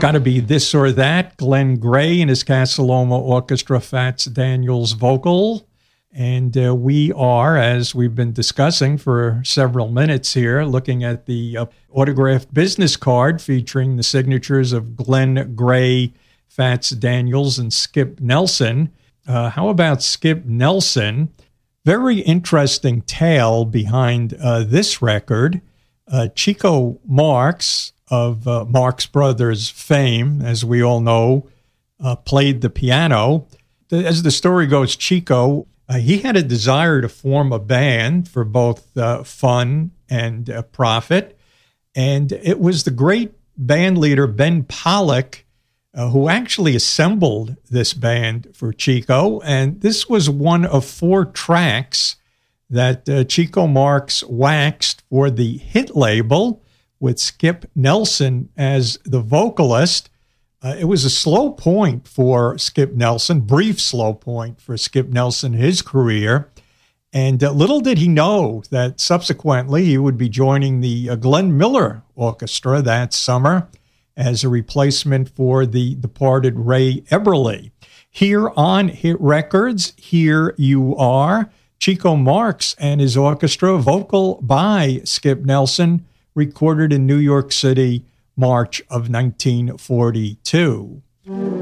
Gotta Be This or That, Glenn Gray and his Casa Loma Orchestra, Fats Daniels vocal. And we are, as we've been discussing for several minutes here, looking at the autographed business card featuring the signatures of Glenn Gray, Fats Daniels, and Skip Nelson. How about Skip Nelson? Very interesting tale behind this record. Chico Marx of Marx Brothers fame, as we all know, played the piano. As the story goes, Chico, he had a desire to form a band for both fun and profit. And it was the great band leader, Ben Pollock, who actually assembled this band for Chico. And this was one of 4 tracks that Chico Marx waxed for the hit label with Skip Nelson as the vocalist. It was a slow point for Skip Nelson, brief slow point for Skip Nelson, his career. And little did he know that subsequently he would be joining the Glenn Miller Orchestra that summer as a replacement for the departed Ray Eberle. Here on Hit Records, Here You Are, Chico Marx and his orchestra, vocal by Skip Nelson, recorded in New York City, March of 1942.